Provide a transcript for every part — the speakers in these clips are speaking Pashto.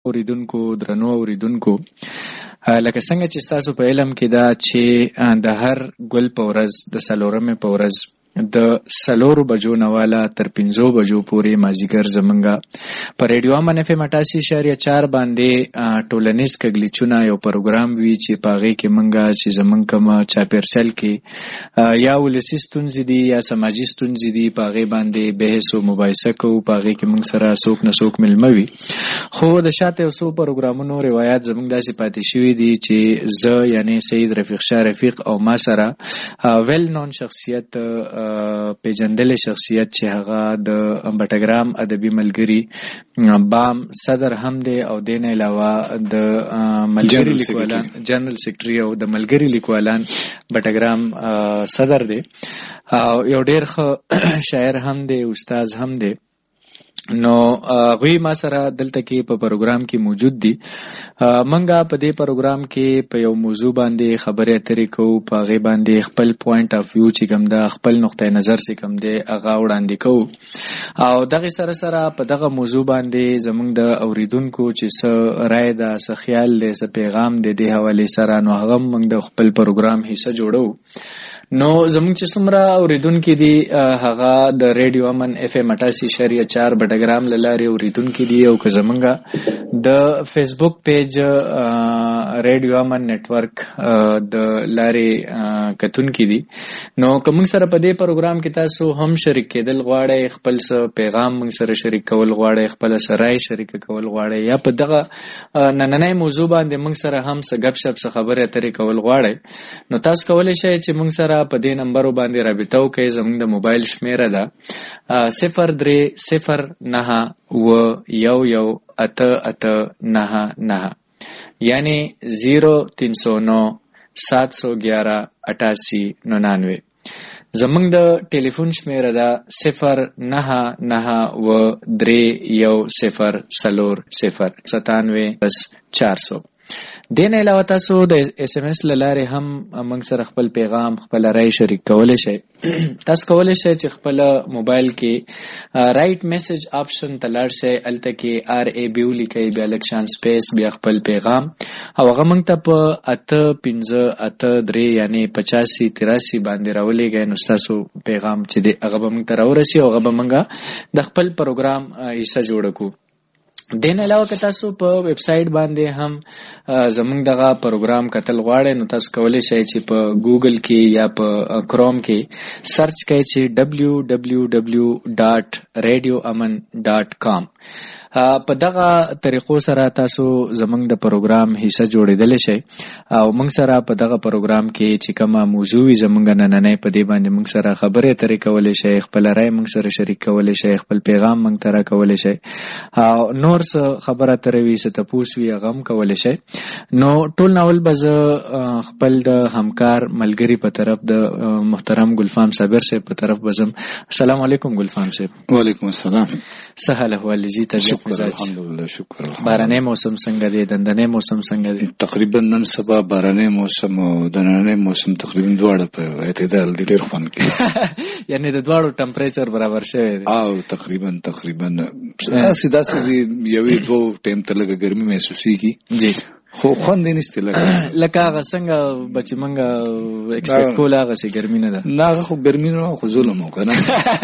اوریدونکو درنو اوریدونکو لکه څنګه چې تاسو په علم کې دا چې د هر ګل په ورځ د څلورمې په ورځ د 4 بجو نه والا تر 5 بجو پورې مازیګر زمونږه په ریډیو امن اف ام 88.4 باندې ټولنیز کګلیچونه یو پروګرام وی چې پاغه کې منګه چې زمونږ کوم چاپیرچل کې یا ولسی ستونزې دي یا سماجی ستونزې دي پاغه باندې بحث او مباحثه کوو پاغه کې موږ سره څوک نه څوک ملموي خو د شاته اوسو پروګرامونو روایت زمونږ داسې پاتې شوی دي چې زه یعنی سید رفیق شاه رفیق او ما سره ویل نون شخصیت پیجندل شخصیت چې هغه د بټګرام ادبي ملګری بام صدر هم دی او دین علاوه د ملګری لیکوالان جنرال سیکریټری او د ملګری لیکوالان بټګرام صدر دی او یو ډیر ښه شاعر هم دی استاد هم دی نو غوی ما سره دلته کې په پروګرام کې موجود دي منګه په دې پروګرام کې په یو موضوع باندې خبرې اترې کوو په غي باندې خپل پوینټ اف ویو چې کوم دا خپل نقطه نظر چې کوم دی هغه وړاندې کوو او دغه سره په دغه موضوع باندې زمونږ د اوریدونکو چې څه رائے ده څه خیال دی څه پیغام دی د حواله سره نو هغه موږ د خپل پروګرام حصہ جوړو نو زمونږ چې څومره اوریدونکو دي هغه د ریډیو امن اف ام 88.4 بټګرام لاره اوریدونکو دي او که زمونږه د فیسبوک پیج ریډیو امن نتورک د لارې کتونکو دي نو کوم سره په دې پروګرام کې تاسو هم شریک کېدل غواړئ خپل پیغام موږ سره شریک کول غواړئ خپل سره شریک کول غواړئ یا په دغه نننۍ موضوع باندې موږ سره هم څه غب شپ څه خبرې اترې کول غواړئ نو تاسو کولای شئ چې موږ سره په دې نمبر باندې رابطه وکړئ زموږ د موبایل شمیره ده 0309118899 یعنی 0309711899 زمونږ د ټلیفون شمیره ده 0991100400 دین علاوه تاسو د اس ام اس لاره هم موږ سره خپل پیغام خپل رائے شریک کولای شئ تاسو کولای شئ چې خپل موبایل کې رائټ میسج آپشن تلاړ شئ الته کې ار ای بی لیکي بیا لکشان سپیس بیا خپل پیغام او هغه موږ ته په 8583 یعنی 8583 باندې راولېږئ نو تاسو پیغام چې دی هغه به موږ ته راورسي او هغه به موږ د خپل پروګرام حصہ جوړ کړو دین علاوه که تاسو په ویب سټ باندې هم زمونږ دغه پروګرام کتل غواړئ نو تاسو کولی شئ چې په ګوګل کې یا په کروم کې سرچ کړئ چې www.radioaman.com په دغه طریقو سره تاسو زمونږ د پروګرام حصہ جوړیدل شئ او موږ سره په دغه پروګرام کې چې کومه موضوع زمونږ نننې په دې باندې موږ سره خبرې اترې کولای شئ خپل رائے موږ سره شریک کولای شئ خپل پیغام موږ ته راکولای شئ او نور څه خبره اترې وي څه تاسو وی غم کولای شئ نو ټول ناول بز خپل د همکار ملګری په طرف د محترم ګلفام صابر صاحب په طرف بزم السلام علیکم ګلفام صاحب وعلیکم السلام سهل احوال جی الحمدلله شکر بارانه موسم څنګه دی دندنه موسم څنګه دی تقریبا نن سبا بارانه موسم او دننه موسم تقریبا دواړه په اعتدال دي ډیر خوند کوي یعنی د دواړو ټمپریچر برابر شوی دی او تقریبا سیده یوې دوه ټیم ته لږه ګرمي محسوسيږي جی خو خوند یې نشته لکه هغه څنګه بچی منګه ایکسپیکټ کوله هغه سي ګرمي نه ده نه خو ګرمي نه خو ظلم وکنه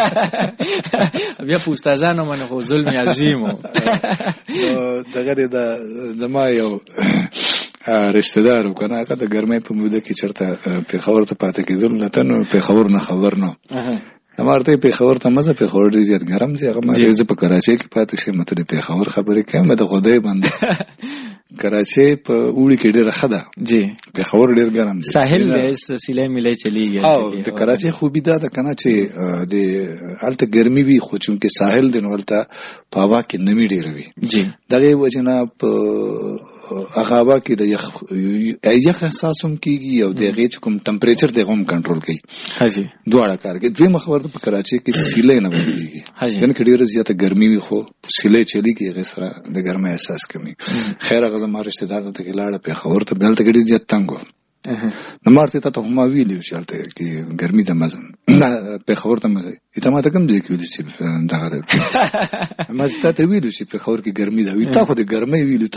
بیا پوستازانو باندې خو ظلم عظیم دغه د ما یو رشتہ دار وکنه هغه د ګرمۍ په موده کې چرته په خبر ته پاتې کېدل لته نو په خبر نه خبر نو امارته په خبر ته مزه په خبر ډیر زیات ګرم دی هغه ما زه په کراچۍ کې پاتې شم مته په خبر خبرې کوم د خدای باندې کراچۍ په اوړي کې ډیره خده جی په خبر ډیر ګرم دی ساحل د سلسله ملي چلیږي او د کراچۍ خوبي دا ده کنه چې د الته ګرمي وي خو چې ساحل د نورته په هوا کې نمی ډیر وي جی دغه وجنه په هغه کې د یخ احساسوم کیږي او د غیچ کوم ټمپریچر د غوم کنټرول کوي حاجی دواړه کار کوي دوی مخور په کراچۍ کې سیلې نه ونديږي کنه کې ډیره زیاته ګرمي وي خو سیلې چلی کې غسره د ګرمۍ احساس کوي خیر هغه زما رشتہ دار ته لاړه په خبر ته بل ته ډیر زیات تنګو نو مارته ته هم ویلو چې هلته کې ګرمي د مزه پېښور ته مزه ته ما ته کوم ځای کې ویل چې دغه ما ته ویلو چې پېښور کې ګرمي ده وي تا خو د ګرمۍ ویلو